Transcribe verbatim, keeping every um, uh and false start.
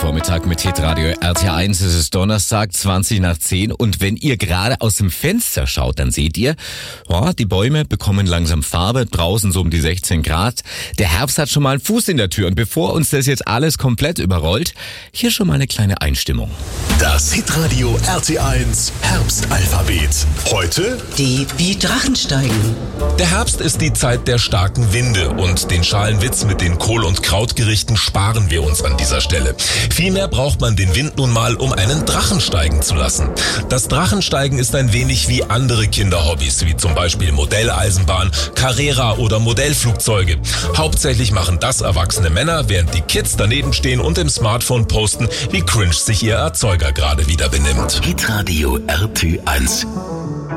Vormittag mit Hitradio R T eins. Es ist Donnerstag, zwanzig nach zehn. Und wenn ihr gerade aus dem Fenster schaut, dann seht ihr, oh, die Bäume bekommen langsam Farbe. Draußen so um die sechzehn Grad. Der Herbst hat schon mal einen Fuß in der Tür. Und bevor uns das jetzt alles komplett überrollt, hier schon mal eine kleine Einstimmung. Das Hitradio R T eins Herbstalphabet. Heute die wie Drachen steigen. Der Herbst ist die Zeit der starken Winde und den schalen Witz mit den Kohl- und Krautgerichten sparen wir uns an dieser Stelle. Vielmehr braucht man den Wind nun mal, um einen Drachen steigen zu lassen. Das Drachensteigen ist ein wenig wie andere Kinderhobbys, wie zum Beispiel Modelleisenbahn, Carrera oder Modellflugzeuge. Hauptsächlich machen das erwachsene Männer, während die Kids daneben stehen und im Smartphone posten, wie cringe sich ihr Erzeuger gerade wieder benimmt. Hitradio R T eins